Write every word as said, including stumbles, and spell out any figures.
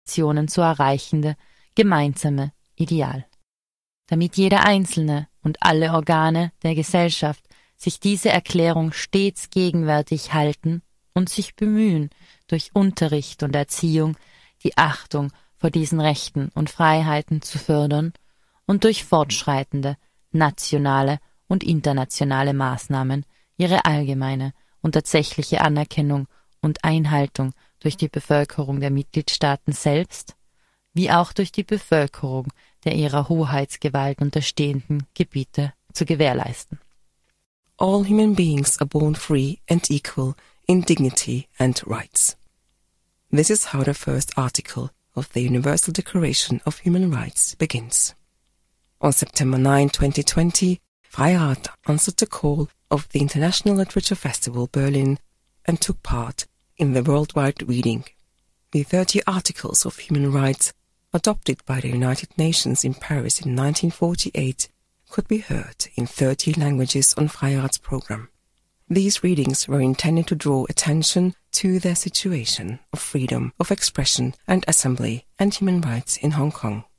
Nationen zu erreichende gemeinsame Ideal. Damit jeder Einzelne und alle Organe der Gesellschaft sich diese Erklärung stets gegenwärtig halten und sich bemühen, durch Unterricht und Erziehung die Achtung vor diesen Rechten und Freiheiten zu fördern und durch fortschreitende nationale und internationale Maßnahmen ihre allgemeine und tatsächliche Anerkennung und Einhaltung durch die Bevölkerung der Mitgliedstaaten selbst, wie auch durch die Bevölkerung der ihrer Hoheitsgewalt unterstehenden Gebiete zu gewährleisten. All human beings are born free and equal in dignity and rights. This is how the first article of the Universal Declaration of Human Rights begins. On September ninth, twenty twenty, Freirath answered the call of the International Literature Festival Berlin and took part in the worldwide reading. The thirty Articles of Human Rights adopted by the United Nations in Paris in nineteen forty-eight could be heard in thirty languages on Freirath's program. These readings were intended to draw attention to the situation of freedom of expression and assembly and human rights in Hong Kong.